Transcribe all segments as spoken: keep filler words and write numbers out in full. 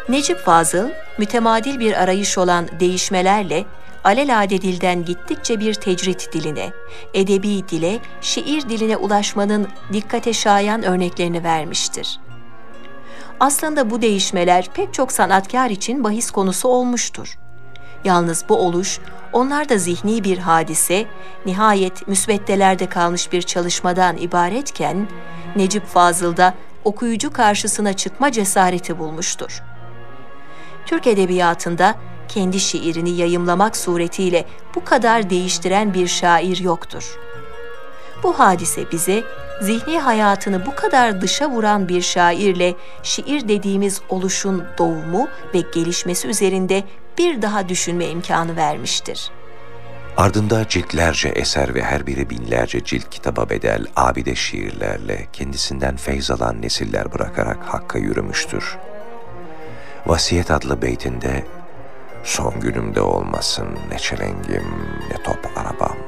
Necip Fazıl, mütemadil bir arayış olan değişmelerle alelade dilden gittikçe bir tecrit diline, edebi dile, şiir diline ulaşmanın dikkate şayan örneklerini vermiştir. Aslında bu değişmeler pek çok sanatkar için bahis konusu olmuştur. Yalnız bu oluş, onlarda zihni bir hadise, nihayet müsveddelerde kalmış bir çalışmadan ibaretken, Necip Fazıl'da okuyucu karşısına çıkma cesareti bulmuştur. Türk edebiyatında kendi şiirini yayımlamak suretiyle bu kadar değiştiren bir şair yoktur. Bu hadise bize, zihni hayatını bu kadar dışa vuran bir şairle şiir dediğimiz oluşun doğumu ve gelişmesi üzerinde bir daha düşünme imkanı vermiştir. Ardında ciltlerce eser ve her biri binlerce cilt kitaba bedel abide şiirlerle kendisinden feyz alan nesiller bırakarak Hakk'a yürümüştür. Vasiyet adlı beytinde, "Son günümde olmasın ne çelengim ne top arabam.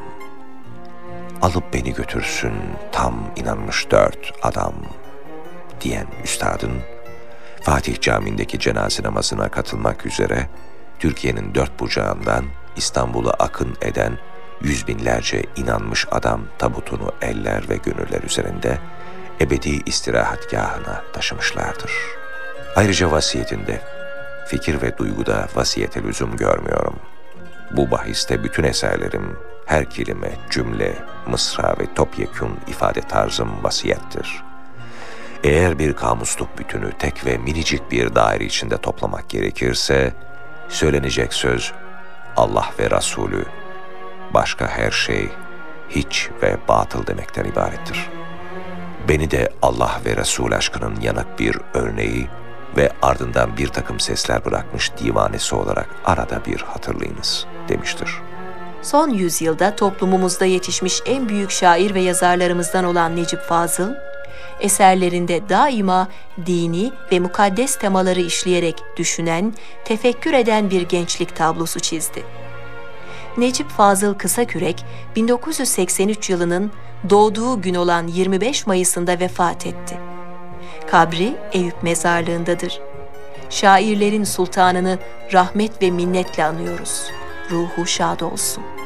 Alıp beni götürsün tam inanmış dört adam" diyen üstadın, Fatih Camii'ndeki cenaze namazına katılmak üzere Türkiye'nin dört bucağından İstanbul'a akın eden yüz binlerce inanmış adam tabutunu eller ve gönüller üzerinde ebedi istirahatgahına taşımışlardır. Ayrıca vasiyetinde, fikir ve duyguda vasiyete lüzum görmüyorum. Bu bahiste bütün eserlerim, her kelime, cümle, mısra ve topyekün ifade tarzım vasiyettir. Eğer bir kamusluk bütünü tek ve minicik bir daire içinde toplamak gerekirse, söylenecek söz Allah ve Resulü, başka her şey hiç ve batıl demekten ibarettir. Beni de Allah ve Resul aşkının yanık bir örneği ve ardından bir takım sesler bırakmış divanesi olarak arada bir hatırlayınız demiştir. Son yüzyılda toplumumuzda yetişmiş en büyük şair ve yazarlarımızdan olan Necip Fazıl, eserlerinde daima dini ve mukaddes temaları işleyerek düşünen, tefekkür eden bir gençlik tablosu çizdi. Necip Fazıl Kısakürek, bin dokuz yüz seksen üç yılının doğduğu gün olan yirmi beş Mayıs'ında vefat etti. Kabri Eyüp Mezarlığı'ndadır. Şairlerin sultanını rahmet ve minnetle anıyoruz. Ruhu şad olsun.